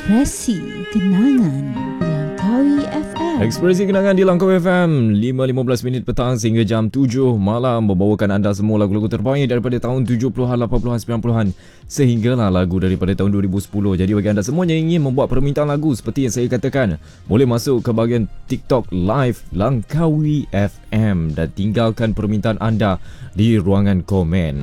Ekspresi Kenangan Langkawi FM. Ekspresi Kenangan di Langkawi FM 5.15 minit petang sehingga jam 7 malam membawakan anda semua lagu-lagu terbaik daripada tahun 70-an, 80-an, 90-an sehinggalah lagu daripada tahun 2010. Jadi bagi anda semua yang ingin membuat permintaan lagu seperti yang saya katakan, boleh masuk ke bahagian TikTok Live Langkawi FM dan tinggalkan permintaan anda di ruangan komen.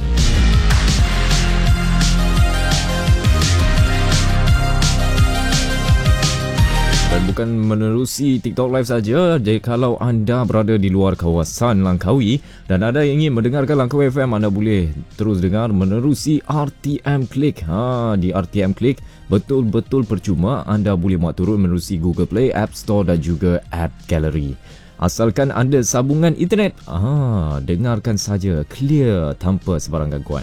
Dan bukan menerusi TikTok Live saja, jadi kalau anda berada di luar kawasan Langkawi dan ada yang ingin mendengarkan Langkawi FM, anda boleh terus dengar menerusi RTM Click. Di RTM Click betul-betul percuma, anda boleh muat turun menerusi Google Play, App Store dan juga App Gallery. Asalkan anda sambungan internet, dengarkan saja clear tanpa sebarang gangguan.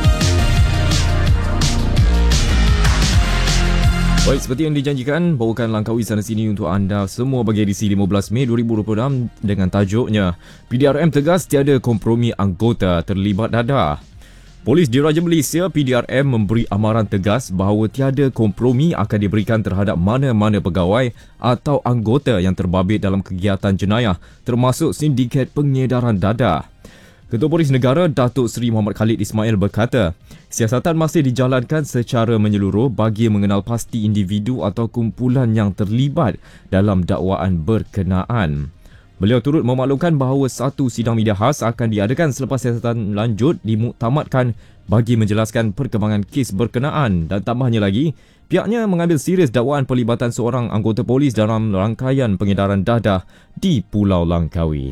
Baik, seperti yang dijanjikan, bawakan Langkawi sana sini untuk anda semua bagi edisi 15 Mei 2026 dengan tajuknya PDRM tegas tiada kompromi anggota terlibat dadah. Polis Diraja Malaysia PDRM memberi amaran tegas bahawa tiada kompromi akan diberikan terhadap mana-mana pegawai atau anggota yang terbabit dalam kegiatan jenayah termasuk sindiket pengedaran dadah. Ketua Polis Negara Datuk Seri Muhammad Khalid Ismail berkata, siasatan masih dijalankan secara menyeluruh bagi mengenal pasti individu atau kumpulan yang terlibat dalam dakwaan berkenaan. Beliau turut memaklumkan bahawa satu sidang media khas akan diadakan selepas siasatan lanjut dimuktamadkan bagi menjelaskan perkembangan kes berkenaan, dan tambahnya lagi, pihaknya mengambil serius dakwaan pelibatan seorang anggota polis dalam rangkaian pengedaran dadah di Pulau Langkawi.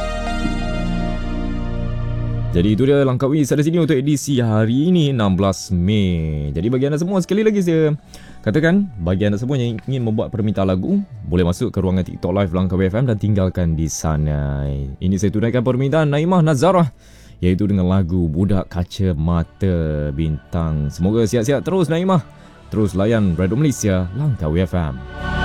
Jadi itu dia Langkawi sana sini untuk edisi hari ini 16 Mei. Jadi bagi anda semua, sekali lagi saya katakan, bagi anda semua yang ingin membuat permintaan lagu, boleh masuk ke ruangan TikTok Live Langkawi FM dan tinggalkan di sana. Ini saya tunaikan permintaan Naimah Nazarah, iaitu dengan lagu Budak Kaca Mata Bintang. Semoga sihat-sihat terus Naimah. Terus layan Radio Malaysia Langkawi FM.